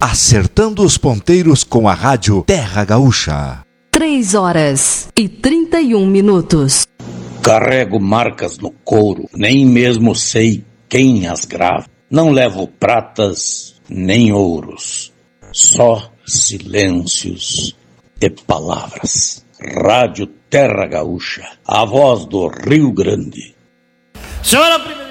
acertando os ponteiros com a rádio Terra Gaúcha. 3h31. Carrego marcas no couro, nem mesmo sei quem as grava. Não levo pratas nem ouros, só silêncios e palavras. Rádio Terra Gaúcha, a voz do Rio Grande. Senhora primeira.